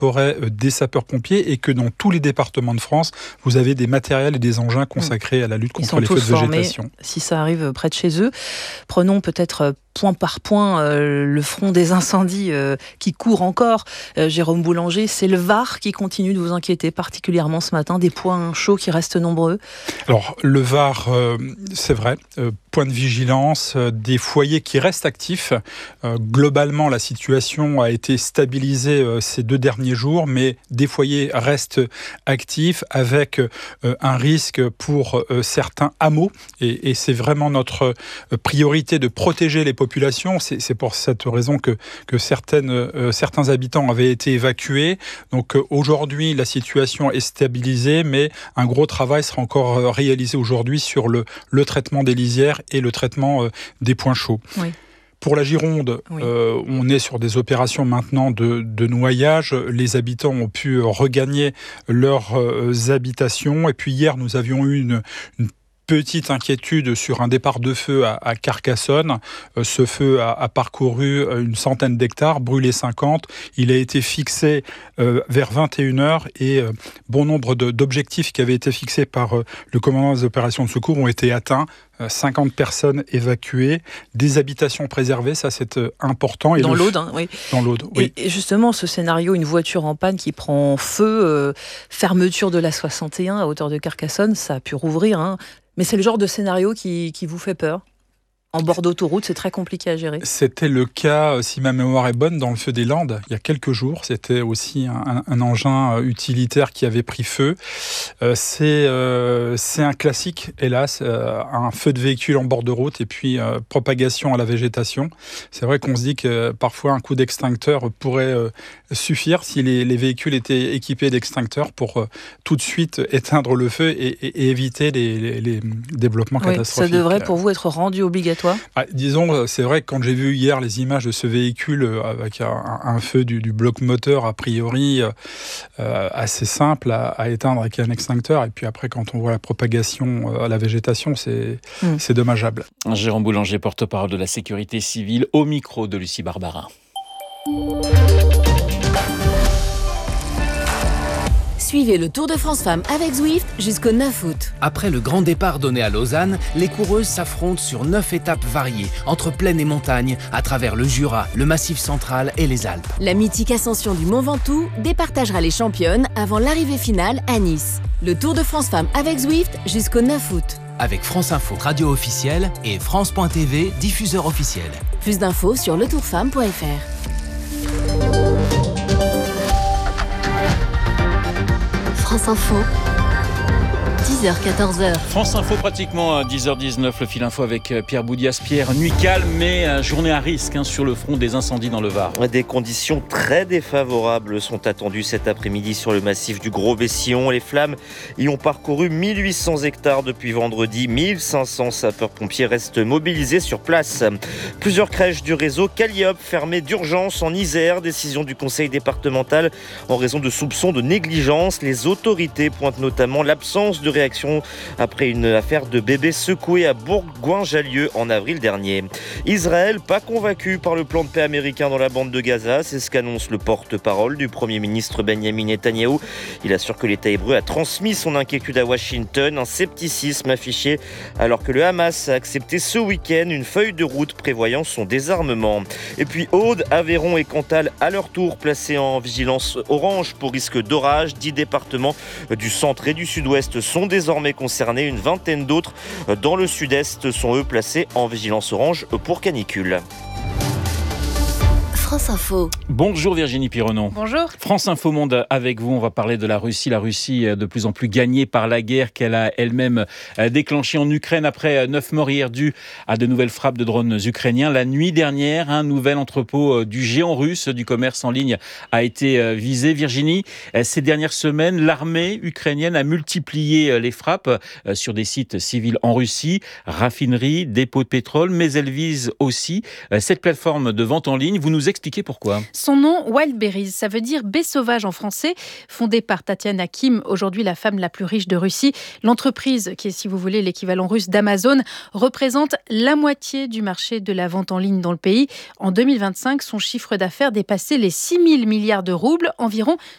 des sapeurs-pompiers et que dans tous les départements de France, vous avez des matériels et des engins consacrés à la lutte contre les feux de végétation. Si ça arrive près de chez eux, prenons peut-être point par point le front des incendies qui court encore. Jérôme Boulanger, c'est le Var qui continue de vous inquiéter particulièrement ce matin, des points chauds qui restent nombreux. Alors le Var, c'est vrai, point de vigilance, des foyers qui restent actifs. Globalement, la situation a été stabilisée ces 2 derniers jours, mais des foyers restent actifs avec un risque pour certains hameaux. Et c'est vraiment notre priorité de protéger les populations. C'est pour cette raison que certains habitants avaient été évacués. Donc aujourd'hui, la situation est stabilisée, mais un gros travail sera encore réalisé aujourd'hui sur le traitement des lisières et le traitement des points chauds. Oui. Pour la Gironde, oui. On est sur des opérations maintenant de noyage. Les habitants ont pu regagner leurs habitations. Et puis hier, nous avions eu une petite inquiétude sur un départ de feu à Carcassonne. Ce feu a parcouru une centaine d'hectares, brûlé 50. Il a été fixé vers 21h et bon nombre d'objectifs qui avaient été fixés par le commandant des opérations de secours ont été atteints. 50 personnes évacuées, des habitations préservées, ça c'est important. Et dans l'Aude, oui. Dans l'Aude, oui. Et justement, ce scénario, une voiture en panne qui prend feu, fermeture de la 61 à hauteur de Carcassonne, ça a pu rouvrir. Mais c'est le genre de scénario qui vous fait peur ? En bord d'autoroute, c'est très compliqué à gérer. C'était le cas, si ma mémoire est bonne, dans le feu des Landes, il y a quelques jours. C'était aussi un engin utilitaire qui avait pris feu. C'est un classique, hélas, un feu de véhicule en bord de route et puis propagation à la végétation. C'est vrai qu'on se dit que parfois un coup d'extincteur pourrait suffire si les véhicules étaient équipés d'extincteurs pour tout de suite éteindre le feu et éviter les développements catastrophiques. Ça devrait pour vous être rendu obligatoire ? Disons, c'est vrai que quand j'ai vu hier les images de ce véhicule avec un feu du bloc moteur a priori assez simple à éteindre avec un extincteur, et puis après quand on voit la propagation à la végétation, c'est dommageable. Jérôme Boulanger, porte-parole de la sécurité civile, au micro de Lucie Barbarin. Suivez le Tour de France Femmes avec Zwift jusqu'au 9 août. Après le grand départ donné à Lausanne, les coureuses s'affrontent sur 9 étapes variées, entre plaine et montagne, à travers le Jura, le Massif central et les Alpes. La mythique ascension du Mont Ventoux départagera les championnes avant l'arrivée finale à Nice. Le Tour de France Femmes avec Zwift jusqu'au 9 août. Avec France Info, radio officielle, et France.tv, diffuseur officiel. Plus d'infos sur letourfemme.fr. France Info, 10h-14h. France Info pratiquement à 10h19, le fil info avec Pierre Boudias. Pierre, nuit calme mais journée à risque sur le front des incendies dans le Var. Des conditions très défavorables sont attendues cet après-midi sur le massif du Gros-Bessillon. Les flammes y ont parcouru 1800 hectares depuis vendredi. 1500 sapeurs-pompiers restent mobilisés sur place. Plusieurs crèches du réseau Calliope fermées d'urgence en Isère. Décision du conseil départemental en raison de soupçons de négligence. Les autorités pointent notamment l'absence de réaction après une affaire de bébé secoué à Bourgoin-Jallieu en avril dernier. Israël, pas convaincu par le plan de paix américain dans la bande de Gaza, c'est ce qu'annonce le porte-parole du Premier ministre Benjamin Netanyahou. Il assure que l'État hébreu a transmis son inquiétude à Washington, un scepticisme affiché alors que le Hamas a accepté ce week-end une feuille de route prévoyant son désarmement. Et puis Aude, Aveyron et Cantal à leur tour placés en vigilance orange pour risque d'orage. 10 départements du centre et du sud-ouest sont désormais concernés. Une vingtaine d'autres dans le sud-est sont eux placés en vigilance orange pour canicule. France Info. Bonjour Virginie Pironneau. Bonjour. France Info Monde avec vous, on va parler de la Russie. La Russie de plus en plus gagnée par la guerre qu'elle a elle-même déclenchée en Ukraine après 9 morts hier dues à de nouvelles frappes de drones ukrainiens. La nuit dernière, un nouvel entrepôt du géant russe du commerce en ligne a été visé. Virginie, ces dernières semaines, l'armée ukrainienne a multiplié les frappes sur des sites civils en Russie, raffineries, dépôts de pétrole, mais elle vise aussi cette plateforme de vente en ligne. Vous nous expliquez pourquoi. Son nom, Wildberries, ça veut dire baie sauvage en français. Fondée par Tatiana Kim, aujourd'hui la femme la plus riche de Russie, l'entreprise, qui est, si vous voulez, l'équivalent russe d'Amazon, représente la moitié du marché de la vente en ligne dans le pays. En 2025, son chiffre d'affaires dépassait les 6 000 milliards de roubles, environ